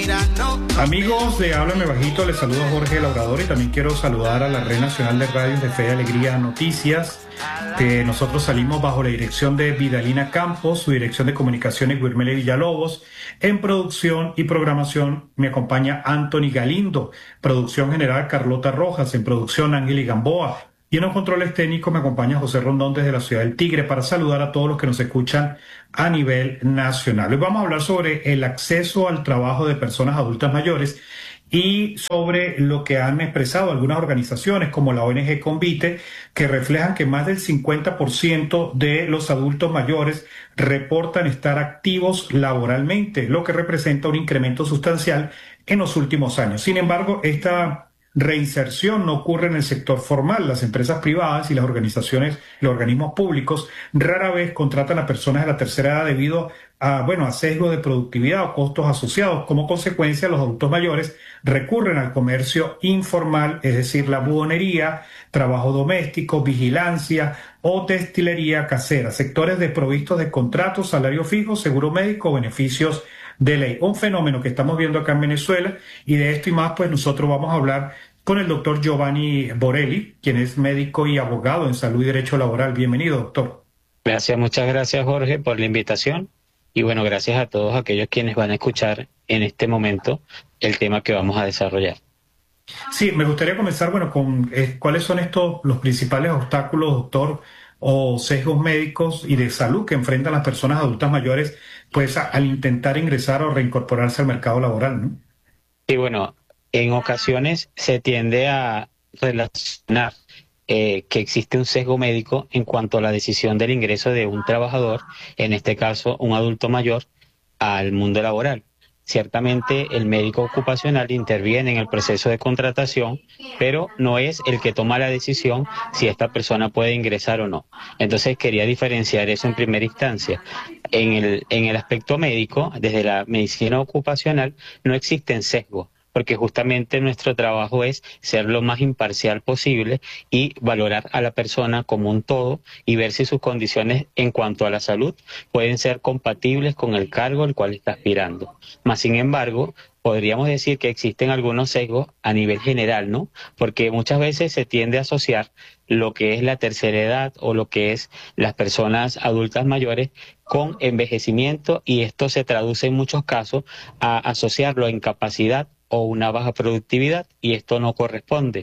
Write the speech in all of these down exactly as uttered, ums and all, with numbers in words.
Amigos de Háblame Bajito, les saludo a Jorge Laurador y también quiero saludar a la Red Nacional de Radios de Fe y Alegría Noticias. Eh, nosotros salimos bajo la dirección de Vidalina Campos, su dirección de comunicaciones Guirmele Villalobos. En producción y programación me acompaña Anthony Galindo, producción general Carlota Rojas, en producción Ángel Gamboa. Y en los controles técnicos me acompaña José Rondón desde la ciudad del Tigre para saludar a todos los que nos escuchan a nivel nacional. Hoy vamos a hablar sobre el acceso al trabajo de personas adultas mayores y sobre lo que han expresado algunas organizaciones como la O N G Convite, que reflejan que más del cincuenta por ciento de los adultos mayores reportan estar activos laboralmente, lo que representa un incremento sustancial en los últimos años. Sin embargo, esta reinserción no ocurre en el sector formal. Las empresas privadas y las organizaciones, los organismos públicos rara vez contratan a personas de la tercera edad debido a, bueno, a sesgo de productividad o costos asociados. Como consecuencia, los adultos mayores recurren al comercio informal, es decir, la buhonería, trabajo doméstico, vigilancia o destilería casera, sectores desprovistos de contratos, salario fijo, seguro médico, beneficios de ley. Un fenómeno que estamos viendo acá en Venezuela, y de esto y más pues nosotros vamos a hablar con el doctor Giovanni Borelli, quien es médico y abogado en salud y derecho laboral. Bienvenido, doctor. Gracias, muchas gracias, Jorge, por la invitación. Y bueno, gracias a todos aquellos quienes van a escuchar en este momento el tema que vamos a desarrollar. Sí, me gustaría comenzar, bueno, con eh, cuáles son estos los principales obstáculos, doctor, o sesgos médicos y de salud que enfrentan las personas adultas mayores, pues a, al intentar ingresar o reincorporarse al mercado laboral, ¿no? Sí, bueno, en ocasiones se tiende a relacionar eh, que existe un sesgo médico en cuanto a la decisión del ingreso de un trabajador, en este caso un adulto mayor, al mundo laboral. Ciertamente el médico ocupacional interviene en el proceso de contratación, pero no es el que toma la decisión si esta persona puede ingresar o no. Entonces quería diferenciar eso en primera instancia. En el, en el aspecto médico, desde la medicina ocupacional, no existen sesgos, porque justamente nuestro trabajo es ser lo más imparcial posible y valorar a la persona como un todo y ver si sus condiciones en cuanto a la salud pueden ser compatibles con el cargo al cual está aspirando. Mas, sin embargo, podríamos decir que existen algunos sesgos a nivel general, ¿no? Porque muchas veces se tiende a asociar lo que es la tercera edad o lo que es las personas adultas mayores con envejecimiento, y esto se traduce en muchos casos a asociarlo a incapacidad o una baja productividad, y esto no corresponde,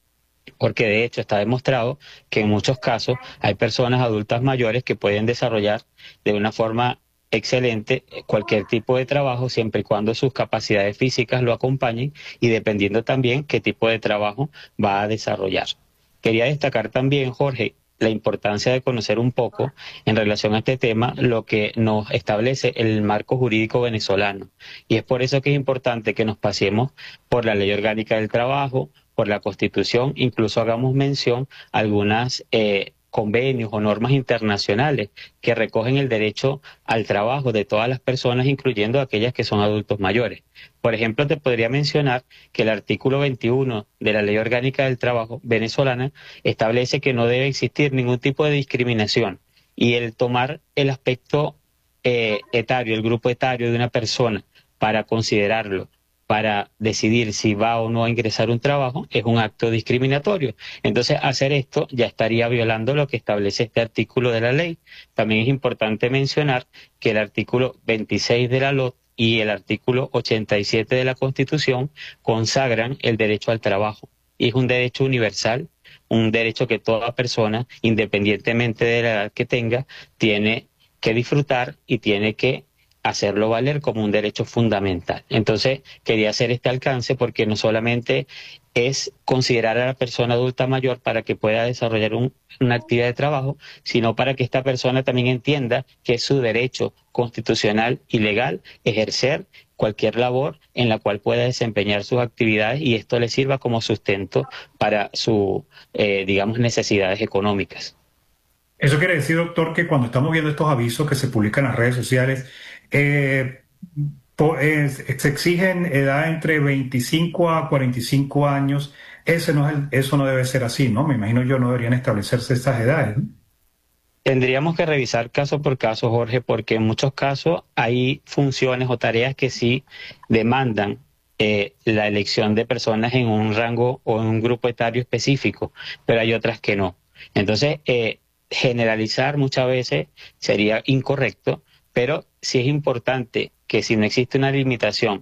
porque de hecho está demostrado que en muchos casos hay personas adultas mayores que pueden desarrollar de una forma excelente cualquier tipo de trabajo siempre y cuando sus capacidades físicas lo acompañen y dependiendo también qué tipo de trabajo va a desarrollar. Quería destacar también, Jorge, la importancia de conocer un poco en relación a este tema lo que nos establece el marco jurídico venezolano. Y es por eso que es importante que nos pasemos por la Ley Orgánica del Trabajo, por la Constitución, incluso hagamos mención a algunas eh, convenios o normas internacionales que recogen el derecho al trabajo de todas las personas, incluyendo aquellas que son adultos mayores. Por ejemplo, te podría mencionar que el artículo veintiuno de la Ley Orgánica del Trabajo venezolana establece que no debe existir ningún tipo de discriminación, y el tomar el aspecto eh, etario, el grupo etario de una persona para considerarlo, para decidir si va o no a ingresar a un trabajo, es un acto discriminatorio. Entonces, hacer esto ya estaría violando lo que establece este artículo de la ley. También es importante mencionar que el artículo veintiséis de la L O T y el artículo ochenta y siete de la Constitución consagran el derecho al trabajo. Y es un derecho universal, un derecho que toda persona, independientemente de la edad que tenga, tiene que disfrutar y tiene que hacerlo valer como un derecho fundamental. Entonces, quería hacer este alcance porque no solamente es considerar a la persona adulta mayor para que pueda desarrollar un, una actividad de trabajo, sino para que esta persona también entienda que es su derecho constitucional y legal ejercer cualquier labor en la cual pueda desempeñar sus actividades y esto le sirva como sustento para sus, eh, digamos, necesidades económicas. Eso quiere decir, doctor, que cuando estamos viendo estos avisos que se publican en las redes sociales, eh, po- es- se exigen edad entre veinticinco a cuarenta y cinco años. Ese no es el- eso no debe ser así, ¿no? Me imagino yo no deberían establecerse esas edades, ¿no? Tendríamos que revisar caso por caso, Jorge, porque en muchos casos hay funciones o tareas que sí demandan eh, la elección de personas en un rango o en un grupo etario específico, pero hay otras que no. Entonces, eh, generalizar muchas veces sería incorrecto, pero sí es importante que si no existe una limitación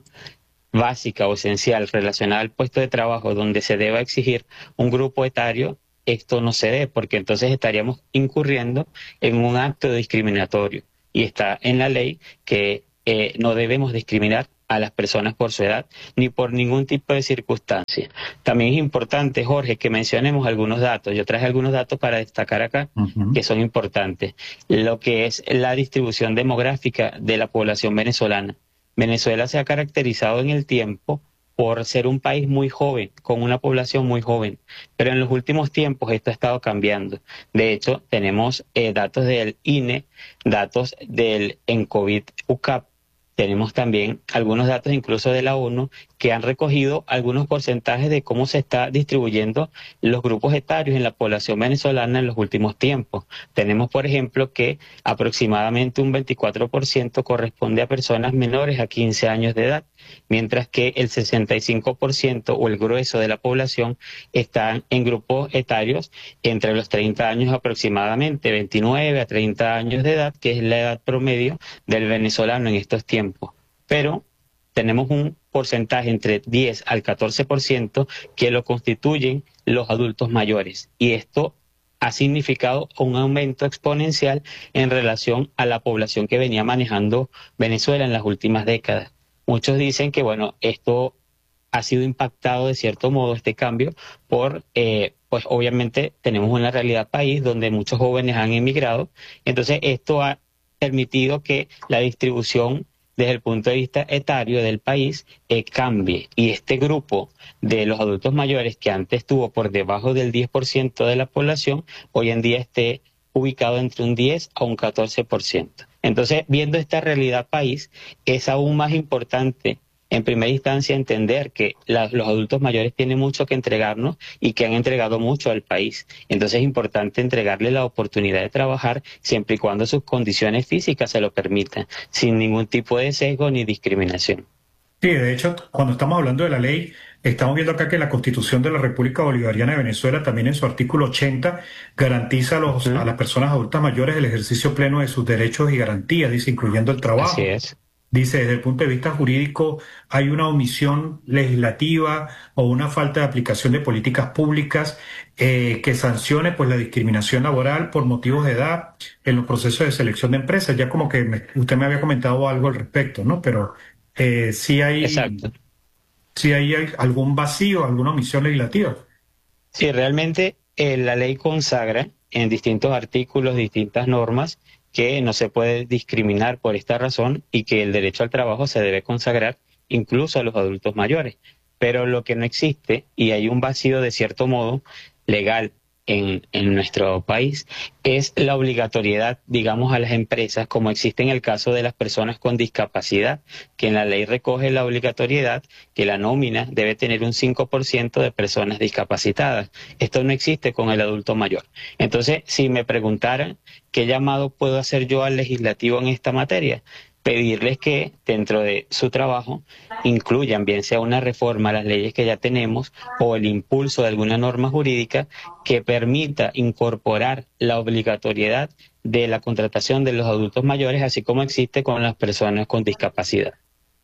básica o esencial relacionada al puesto de trabajo donde se deba exigir un grupo etario, esto no se dé, porque entonces estaríamos incurriendo en un acto discriminatorio. Y está en la ley que eh, no debemos discriminar a las personas por su edad ni por ningún tipo de circunstancia. También es importante, Jorge, que mencionemos algunos datos. Yo traje algunos datos para destacar acá Uh-huh. que son importantes. Lo que es la distribución demográfica de la población venezolana. Venezuela se ha caracterizado en el tiempo por ser un país muy joven, con una población muy joven, pero en los últimos tiempos esto ha estado cambiando. De hecho, tenemos eh, datos del I N E, datos del ENCOVID U C A P, tenemos también algunos datos incluso de la ONU que han recogido algunos porcentajes de cómo se está distribuyendo los grupos etarios en la población venezolana en los últimos tiempos. Tenemos, por ejemplo, que aproximadamente un veinticuatro por ciento corresponde a personas menores a quince años de edad, mientras que el sesenta y cinco por ciento o el grueso de la población están en grupos etarios entre los treinta años aproximadamente, veintinueve a treinta años de edad, que es la edad promedio del venezolano en estos tiempos. Pero tenemos un porcentaje entre diez al catorce por ciento que lo constituyen los adultos mayores. Y esto ha significado un aumento exponencial en relación a la población que venía manejando Venezuela en las últimas décadas. Muchos dicen que, bueno, esto ha sido impactado de cierto modo, este cambio, por, eh, pues obviamente tenemos una realidad país donde muchos jóvenes han emigrado. Entonces esto ha permitido que la distribución desde el punto de vista etario del país eh, cambie. Y este grupo de los adultos mayores que antes estuvo por debajo del diez por ciento de la población, hoy en día esté ubicado entre un diez a un catorce por ciento. Entonces, viendo esta realidad país, es aún más importante en primera instancia entender que la, los adultos mayores tienen mucho que entregarnos y que han entregado mucho al país. Entonces es importante entregarle la oportunidad de trabajar siempre y cuando sus condiciones físicas se lo permitan, sin ningún tipo de sesgo ni discriminación. Sí, de hecho, cuando estamos hablando de la ley, estamos viendo acá que la Constitución de la República Bolivariana de Venezuela, también en su artículo ochenta, garantiza a, los, Uh-huh. a las personas adultas mayores el ejercicio pleno de sus derechos y garantías, dice, incluyendo el Así trabajo. es. Dice, desde el punto de vista jurídico, hay una omisión legislativa o una falta de aplicación de políticas públicas eh, que sancione pues, la discriminación laboral por motivos de edad en los procesos de selección de empresas. Ya como que me- usted me había comentado algo al respecto, ¿no? Pero eh, sí hay, Exacto. sí hay algún vacío, alguna omisión legislativa. Sí, realmente eh, la ley consagra en distintos artículos, distintas normas, que no se puede discriminar por esta razón y que el derecho al trabajo se debe consagrar incluso a los adultos mayores. Pero lo que no existe, y hay un vacío de cierto modo legal en, en nuestro país, es la obligatoriedad, digamos, a las empresas, como existe en el caso de las personas con discapacidad, que en la ley recoge la obligatoriedad que la nómina debe tener un cinco por ciento de personas discapacitadas. Esto no existe con el adulto mayor. Entonces, si me preguntaran qué llamado puedo hacer yo al legislativo en esta materia, pedirles que dentro de su trabajo incluyan, bien sea una reforma a las leyes que ya tenemos o el impulso de alguna norma jurídica que permita incorporar la obligatoriedad de la contratación de los adultos mayores, así como existe con las personas con discapacidad.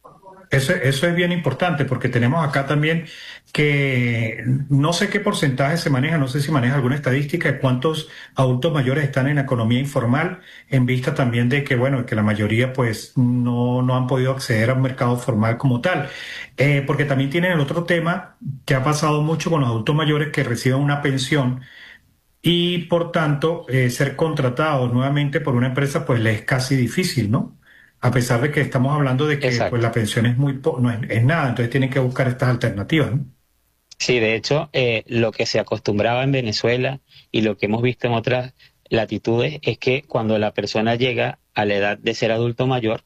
Eso, eso es bien importante porque tenemos acá también que no sé qué porcentaje se maneja, no sé si maneja alguna estadística de cuántos adultos mayores están en la economía informal, en vista también de que, bueno, que la mayoría pues no, no han podido acceder a un mercado formal como tal. Eh, porque también tienen el otro tema que ha pasado mucho con los adultos mayores que reciben una pensión y por tanto eh, ser contratados nuevamente por una empresa pues les es casi difícil, ¿no? A pesar de que estamos hablando de que pues Exacto. la pensión es muy po- no es, es nada, entonces tienen que buscar estas alternativas, ¿no? Sí, de hecho, eh, lo que se acostumbraba en Venezuela y lo que hemos visto en otras latitudes es que cuando la persona llega a la edad de ser adulto mayor,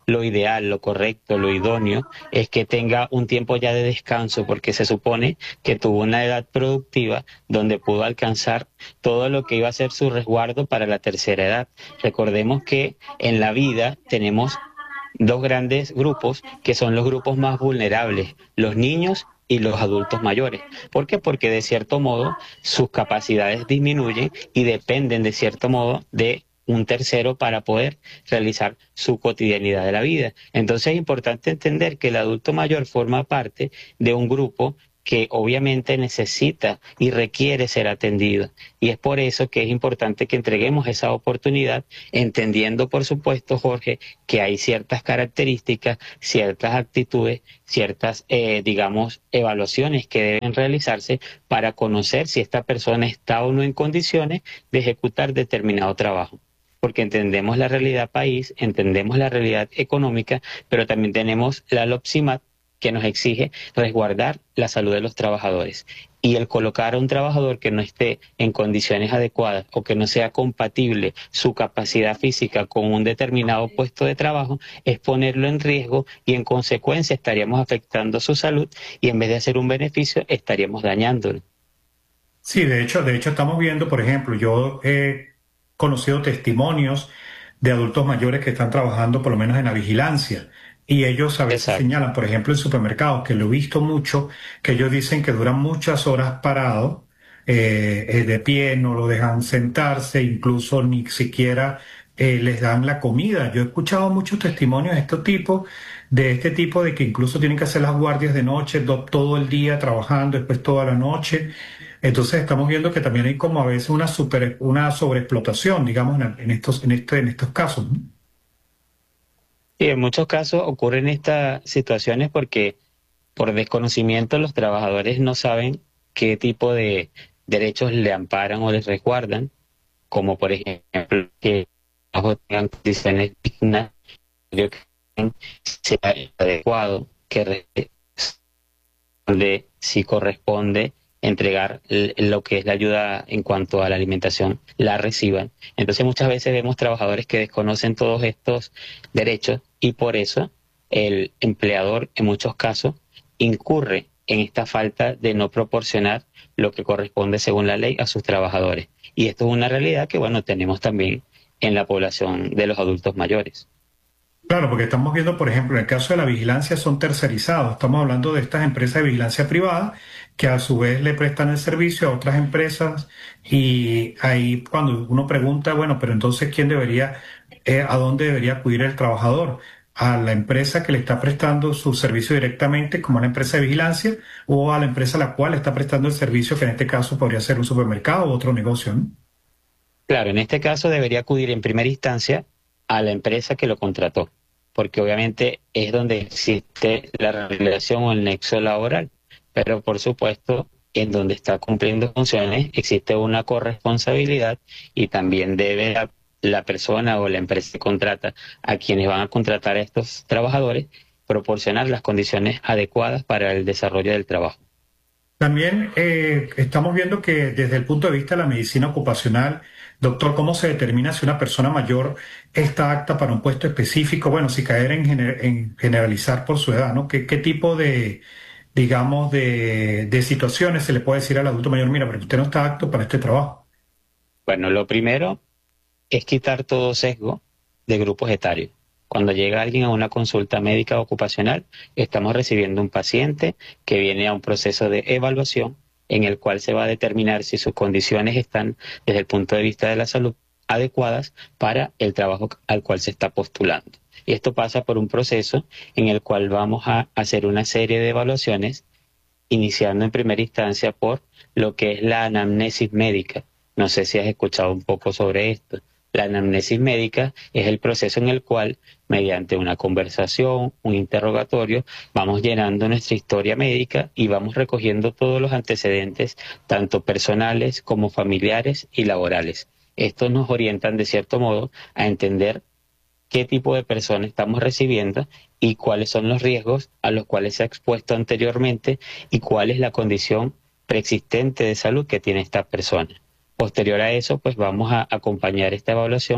lo ideal, lo correcto, lo idóneo, es que tenga un tiempo ya de descanso, porque se supone que tuvo una edad productiva donde pudo alcanzar todo lo que iba a ser su resguardo para la tercera edad. Recordemos que en la vida tenemos dos grandes grupos que son los grupos más vulnerables, los niños y los adultos mayores. ¿Por qué? Porque de cierto modo sus capacidades disminuyen y dependen de cierto modo de un tercero para poder realizar su cotidianidad de la vida. Entonces es importante entender que el adulto mayor forma parte de un grupo que obviamente necesita y requiere ser atendido. Y es por eso que es importante que entreguemos esa oportunidad, entendiendo, por supuesto, Jorge, que hay ciertas características, ciertas actitudes, ciertas, eh, digamos, evaluaciones que deben realizarse para conocer si esta persona está o no en condiciones de ejecutar determinado trabajo. Porque entendemos la realidad país, entendemos la realidad económica, pero también tenemos la LOPSIMAT, que nos exige resguardar la salud de los trabajadores. Y el colocar a un trabajador que no esté en condiciones adecuadas o que no sea compatible su capacidad física con un determinado puesto de trabajo es ponerlo en riesgo, y en consecuencia estaríamos afectando su salud, y en vez de hacer un beneficio estaríamos dañándolo. Sí, de hecho, de hecho estamos viendo, por ejemplo, yo he conocido testimonios de adultos mayores que están trabajando por lo menos en la vigilancia. Y ellos a veces Exacto. señalan, por ejemplo, en supermercados, que lo he visto mucho, que ellos dicen que duran muchas horas parados, eh, eh, de pie, no lo dejan sentarse, incluso ni siquiera eh, les dan la comida. Yo he escuchado muchos testimonios de este tipo, de este tipo de que incluso tienen que hacer las guardias de noche, do- todo el día trabajando, después toda la noche. Entonces estamos viendo que también hay como a veces una super, una sobreexplotación, digamos, en, en estos, en este, en estos casos, ¿no? Y en muchos casos ocurren estas situaciones porque por desconocimiento los trabajadores no saben qué tipo de derechos le amparan o les resguardan, como por ejemplo que los tengan condiciones dignas, que sea adecuado, que responde, si corresponde entregar l- lo que es la ayuda en cuanto a la alimentación, la reciban. Entonces muchas veces vemos trabajadores que desconocen todos estos derechos, y por eso el empleador en muchos casos incurre en esta falta de no proporcionar lo que corresponde según la ley a sus trabajadores. Y esto es una realidad que, bueno, tenemos también en la población de los adultos mayores. Claro, porque estamos viendo, por ejemplo, en el caso de la vigilancia son tercerizados. Estamos hablando de estas empresas de vigilancia privada que a su vez le prestan el servicio a otras empresas, y ahí cuando uno pregunta, bueno, pero entonces ¿quién debería, eh, a dónde debería acudir el trabajador? ¿A la empresa que le está prestando su servicio directamente, como la empresa de vigilancia, o a la empresa a la cual le está prestando el servicio, que en este caso podría ser un supermercado u otro negocio, ¿no? Claro, en este caso debería acudir en primera instancia a la empresa que lo contrató, porque obviamente es donde existe la relación o el nexo laboral, pero por supuesto en donde está cumpliendo funciones existe una corresponsabilidad, y también debe la, la persona o la empresa que contrata a quienes van a contratar a estos trabajadores proporcionar las condiciones adecuadas para el desarrollo del trabajo. También eh, estamos viendo que desde el punto de vista de la medicina ocupacional, doctor, ¿cómo se determina si una persona mayor está apta para un puesto específico? Bueno, si caer en, gener- en generalizar por su edad, ¿no? ¿Qué, qué tipo de, digamos, de, de situaciones se le puede decir al adulto mayor, mira, pero usted no está apto para este trabajo? Bueno, lo primero es quitar todo sesgo de grupos etarios. Cuando llega alguien a una consulta médica ocupacional, estamos recibiendo un paciente que viene a un proceso de evaluación en el cual se va a determinar si sus condiciones están, desde el punto de vista de la salud, adecuadas para el trabajo al cual se está postulando. Y esto pasa por un proceso en el cual vamos a hacer una serie de evaluaciones, iniciando en primera instancia por lo que es la anamnesis médica. No sé si has escuchado un poco sobre esto. La anamnesis médica es el proceso en el cual, mediante una conversación, un interrogatorio, vamos llenando nuestra historia médica y vamos recogiendo todos los antecedentes, tanto personales como familiares y laborales. Estos nos orientan, de cierto modo, a entender qué tipo de persona estamos recibiendo y cuáles son los riesgos a los cuales se ha expuesto anteriormente, y cuál es la condición preexistente de salud que tiene esta persona. Posterior a eso, pues vamos a acompañar esta evaluación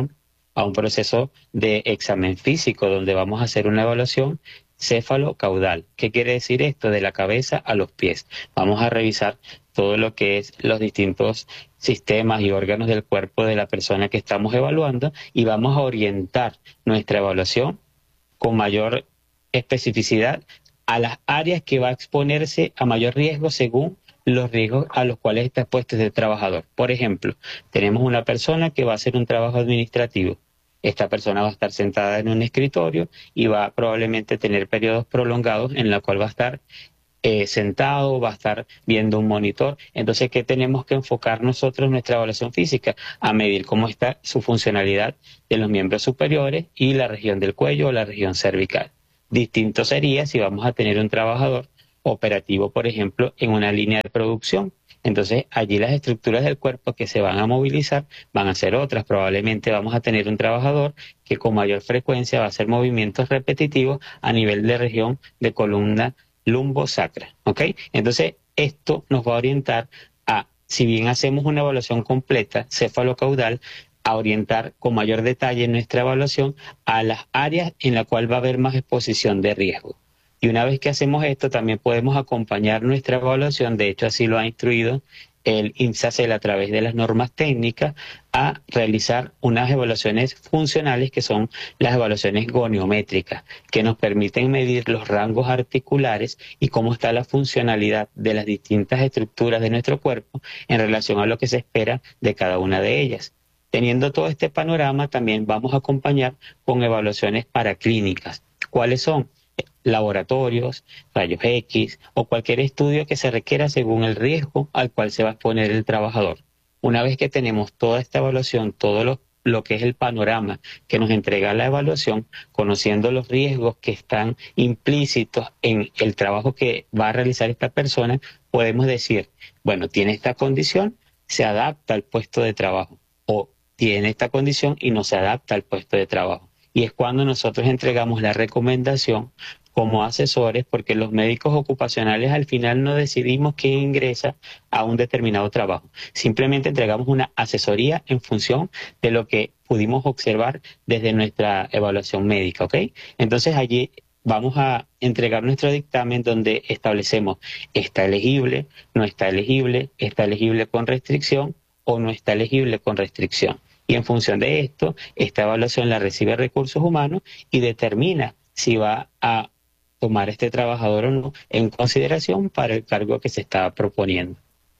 a un proceso de examen físico donde vamos a hacer una evaluación céfalo-caudal. ¿Qué quiere decir esto? De la cabeza a los pies. Vamos a revisar todo lo que es los distintos sistemas y órganos del cuerpo de la persona que estamos evaluando y vamos a orientar nuestra evaluación con mayor especificidad a las áreas que va a exponerse a mayor riesgo según los riesgos a los cuales está expuesto el trabajador. Por ejemplo, tenemos una persona que va a hacer un trabajo administrativo. Esta persona va a estar sentada en un escritorio y va a probablemente tener periodos prolongados en los cuales va a estar eh, sentado, va a estar viendo un monitor. Entonces, ¿qué tenemos que enfocar nosotros en nuestra evaluación física? A medir cómo está su funcionalidad de los miembros superiores y la región del cuello o la región cervical. Distinto sería si vamos a tener un trabajador operativo, por ejemplo, en una línea de producción. Entonces, allí las estructuras del cuerpo que se van a movilizar van a ser otras. Probablemente vamos a tener un trabajador que con mayor frecuencia va a hacer movimientos repetitivos a nivel de región de columna lumbosacra, ¿ok? Entonces, esto nos va a orientar a, si bien hacemos una evaluación completa céfalo-caudal, a orientar con mayor detalle nuestra evaluación a las áreas en las cuales va a haber más exposición de riesgo. Y una vez que hacemos esto, también podemos acompañar nuestra evaluación, de hecho así lo ha instruido el INSACEL a través de las normas técnicas, a realizar unas evaluaciones funcionales que son las evaluaciones goniométricas, que nos permiten medir los rangos articulares y cómo está la funcionalidad de las distintas estructuras de nuestro cuerpo en relación a lo que se espera de cada una de ellas. Teniendo todo este panorama, también vamos a acompañar con evaluaciones paraclínicas. ¿Cuáles son? Laboratorios, rayos X o cualquier estudio que se requiera según el riesgo al cual se va a exponer el trabajador. Una vez que tenemos toda esta evaluación, todo lo, lo que es el panorama que nos entrega la evaluación, conociendo los riesgos que están implícitos en el trabajo que va a realizar esta persona, podemos decir, bueno, tiene esta condición, se adapta al puesto de trabajo, o tiene esta condición y no se adapta al puesto de trabajo. Y es cuando nosotros entregamos la recomendación como asesores, porque los médicos ocupacionales al final no decidimos quién ingresa a un determinado trabajo. Simplemente entregamos una asesoría en función de lo que pudimos observar desde nuestra evaluación médica, ¿ok? Entonces allí vamos a entregar nuestro dictamen donde establecemos está elegible, no está elegible, está elegible con restricción o no está elegible con restricción. Y en función de esto, esta evaluación la recibe Recursos Humanos y determina si va a tomar este trabajador o no en consideración para el cargo que se está proponiendo.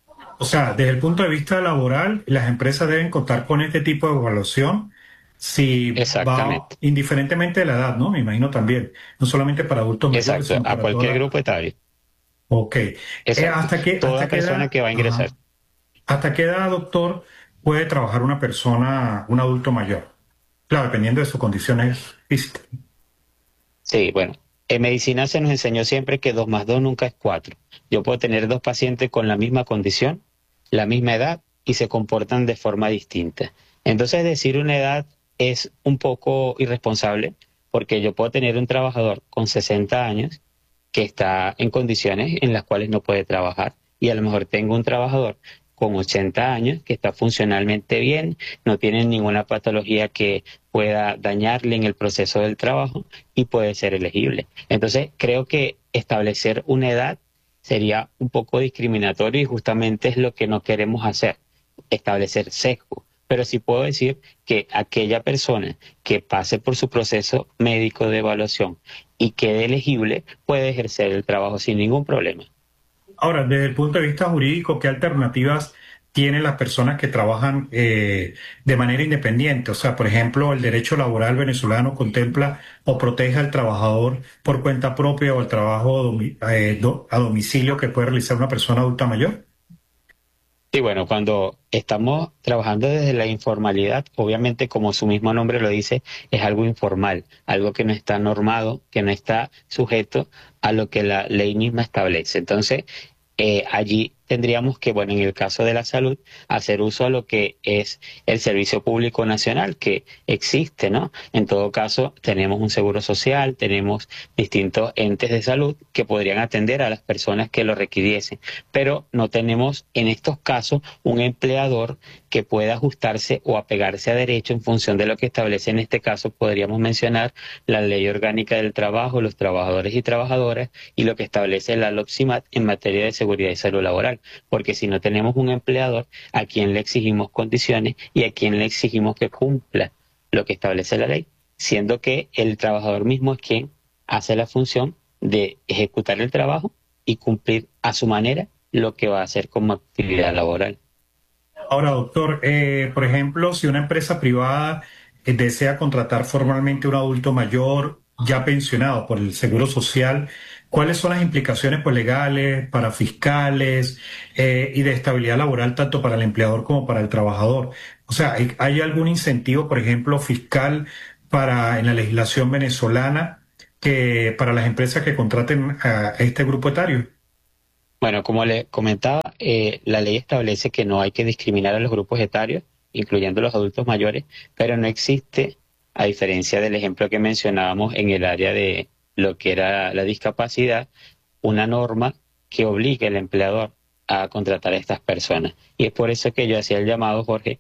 O sea, desde el punto de vista laboral, las empresas deben contar con este tipo de evaluación, si va, indiferentemente de la edad, ¿no? Me imagino también, no solamente para adultos mayores, sino a cualquier toda... grupo etario. Ok. Eh, ¿hasta qué, toda hasta persona qué edad, que va a ingresar. ajá, ¿hasta qué edad, doctor, puede trabajar una persona, un adulto mayor? Claro, dependiendo de sus condiciones físicas. Sí, bueno, en medicina se nos enseñó siempre que dos más dos nunca es cuatro. Yo puedo tener dos pacientes con la misma condición, la misma edad y se comportan de forma distinta. Entonces decir una edad es un poco irresponsable porque yo puedo tener un trabajador con sesenta años que está en condiciones en las cuales no puede trabajar y a lo mejor tengo un trabajador con ochenta años que está funcionalmente bien, no tiene ninguna patología que pueda dañarle en el proceso del trabajo y puede ser elegible. Entonces creo que establecer una edad sería un poco discriminatorio y justamente es lo que no queremos hacer, establecer sesgo. Pero sí puedo decir que aquella persona que pase por su proceso médico de evaluación y quede elegible puede ejercer el trabajo sin ningún problema. Ahora, desde el punto de vista jurídico, ¿qué alternativas tienen las personas que trabajan eh, de manera independiente? O sea, por ejemplo, el derecho laboral venezolano contempla o protege al trabajador por cuenta propia o el trabajo domi eh, do a domicilio que puede realizar una persona adulta mayor. Sí, bueno, cuando estamos trabajando desde la informalidad, obviamente como su mismo nombre lo dice, es algo informal, algo que no está normado, que no está sujeto a lo que la ley misma establece. Entonces, eh, allí tendríamos que, bueno, en el caso de la salud, hacer uso a lo que es el Servicio Público Nacional que existe, ¿no? En todo caso, tenemos un seguro social, tenemos distintos entes de salud que podrían atender a las personas que lo requiriesen, pero no tenemos en estos casos un empleador que pueda ajustarse o apegarse a derecho en función de lo que establece en este caso, podríamos mencionar la Ley Orgánica del Trabajo, los trabajadores y trabajadoras y lo que establece la LOPSIMAT en materia de seguridad y salud laboral, porque si no tenemos un empleador a quien le exigimos condiciones y a quien le exigimos que cumpla lo que establece la ley, siendo que el trabajador mismo es quien hace la función de ejecutar el trabajo y cumplir a su manera lo que va a hacer como actividad laboral. Ahora, doctor, eh, por ejemplo, si una empresa privada eh, desea contratar formalmente a un adulto mayor ya pensionado por el Seguro Social, ¿cuáles son las implicaciones pues, legales, para fiscales eh, y de estabilidad laboral tanto para el empleador como para el trabajador? O sea, ¿hay, hay algún incentivo, por ejemplo, fiscal para en la legislación venezolana que para las empresas que contraten a este grupo etario? Bueno, como le comentaba, eh, la ley establece que no hay que discriminar a los grupos etarios, incluyendo los adultos mayores, pero no existe, a diferencia del ejemplo que mencionábamos en el área de lo que era la discapacidad, una norma que obligue al empleador a contratar a estas personas. Y es por eso que yo hacía el llamado, Jorge,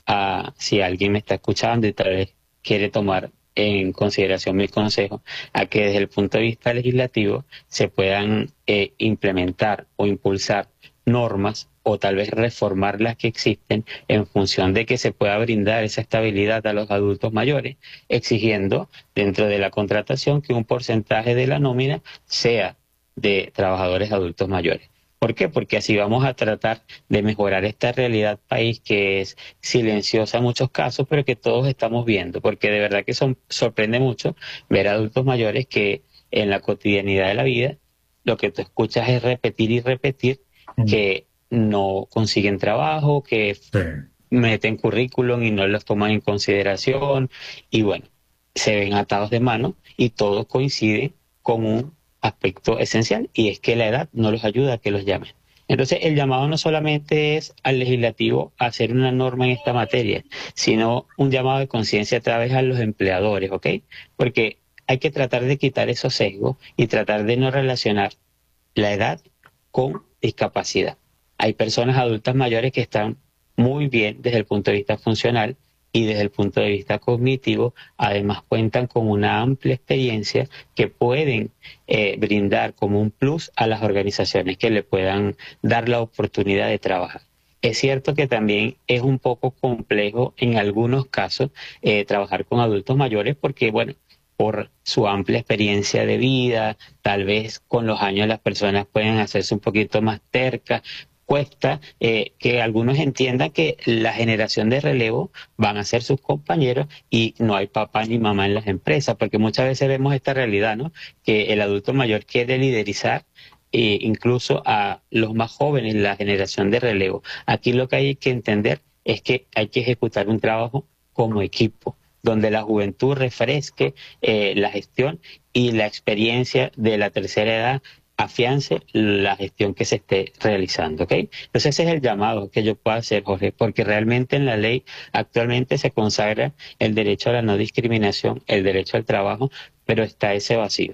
a si alguien me está escuchando y tal vez quiere tomar en consideración mis consejos, a que desde el punto de vista legislativo se puedan eh, implementar o impulsar normas o tal vez reformar las que existen en función de que se pueda brindar esa estabilidad a los adultos mayores, exigiendo dentro de la contratación que un porcentaje de la nómina sea de trabajadores adultos mayores. ¿Por qué? Porque así vamos a tratar de mejorar esta realidad país que es silenciosa en muchos casos, pero que todos estamos viendo, porque de verdad que son, sorprende mucho ver adultos mayores que en la cotidianidad de la vida lo que tú escuchas es repetir y repetir Mm. que no consiguen trabajo, que Sí. meten currículum y no los toman en consideración y bueno, se ven atados de mano y todo coincide con un aspecto esencial y es que la edad no los ayuda a que los llamen. Entonces el llamado no solamente es al legislativo a hacer una norma en esta materia, sino un llamado de conciencia a través a los empleadores, ¿ok? Porque hay que tratar de quitar esos sesgos y tratar de no relacionar la edad con discapacidad. Hay personas adultas mayores que están muy bien desde el punto de vista funcional y desde el punto de vista cognitivo, además cuentan con una amplia experiencia que pueden eh, brindar como un plus a las organizaciones que le puedan dar la oportunidad de trabajar. Es cierto que también es un poco complejo en algunos casos eh, trabajar con adultos mayores porque, bueno, por su amplia experiencia de vida, tal vez con los años las personas pueden hacerse un poquito más tercas, cuesta eh, que algunos entiendan que la generación de relevo van a ser sus compañeros y no hay papá ni mamá en las empresas, porque muchas veces vemos esta realidad, ¿no? Que el adulto mayor quiere liderizar eh, incluso a los más jóvenes, la generación de relevo. Aquí lo que hay que entender es que hay que ejecutar un trabajo como equipo, donde la juventud refresque eh, la gestión y la experiencia de la tercera edad afiance la gestión que se esté realizando, ¿ok? Entonces ese es el llamado que yo puedo hacer, Jorge, porque realmente en la ley actualmente se consagra el derecho a la no discriminación, el derecho al trabajo, pero está ese vacío.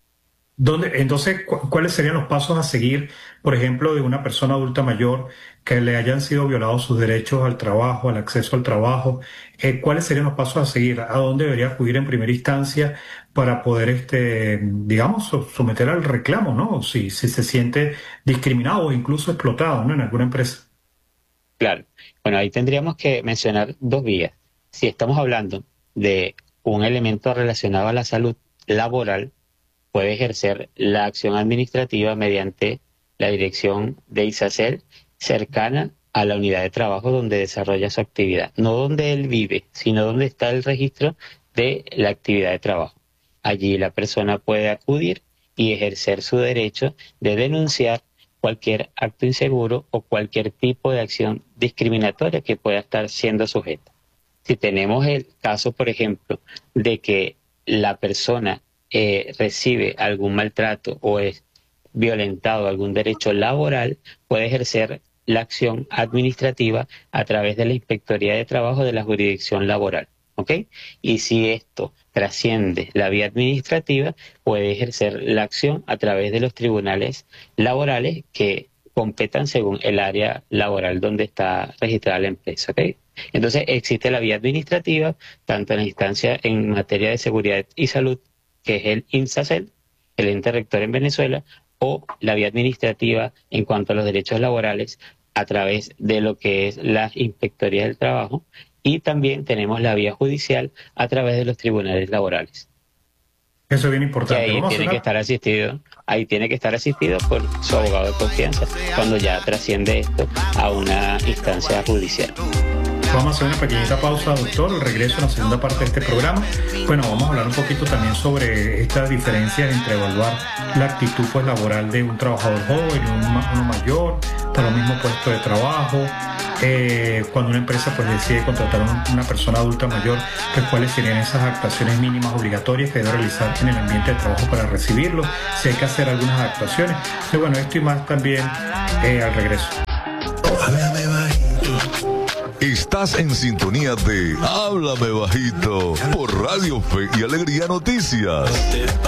¿Dónde, entonces, cu- cuáles serían los pasos a seguir, por ejemplo, de una persona adulta mayor que le hayan sido violados sus derechos al trabajo, al acceso al trabajo? Eh, ¿cuáles serían los pasos a seguir? ¿A dónde debería acudir en primera instancia para poder, este, digamos, so- someter al reclamo, ¿no? Si, si se siente discriminado o incluso explotado, ¿no? En alguna empresa. Claro. Bueno, ahí tendríamos que mencionar dos vías. Si estamos hablando de un elemento relacionado a la salud laboral, puede ejercer la acción administrativa mediante la dirección de ISACEL cercana a la unidad de trabajo donde desarrolla su actividad, no donde él vive, sino donde está el registro de la actividad de trabajo. Allí la persona puede acudir y ejercer su derecho de denunciar cualquier acto inseguro o cualquier tipo de acción discriminatoria que pueda estar siendo sujeta. Si tenemos el caso, por ejemplo, de que la persona eh, recibe algún maltrato o es violentado algún derecho laboral, puede ejercer la acción administrativa a través de la Inspectoría de Trabajo de la jurisdicción laboral, ¿ok? Y si esto trasciende la vía administrativa, puede ejercer la acción a través de los tribunales laborales que competan según el área laboral donde está registrada la empresa, ¿ok? Entonces existe la vía administrativa, tanto en la instancia en materia de seguridad y salud, que es el INSACEL, el ente rector en Venezuela, o la vía administrativa en cuanto a los derechos laborales a través de lo que es las inspectorías del trabajo, y también tenemos la vía judicial a través de los tribunales laborales. Eso es bien importante. Que ahí tiene que estar asistido, ahí tiene que estar asistido por su abogado de confianza cuando ya trasciende esto a una instancia judicial. Vamos a hacer una pequeñita pausa, doctor, el regreso a la segunda parte de este programa. Bueno, vamos a hablar un poquito también sobre estas diferencias entre evaluar la actitud pues, laboral de un trabajador joven y uno, uno mayor para el mismo puesto de trabajo. Eh, cuando una empresa pues decide contratar a una persona adulta mayor, pues cuáles serían esas actuaciones mínimas obligatorias que debe realizar en el ambiente de trabajo para recibirlo, si hay que hacer algunas actuaciones. Entonces, bueno, esto y más también eh, al regreso. Estás en sintonía de Háblame Bajito por Radio Fe y Alegría Noticias.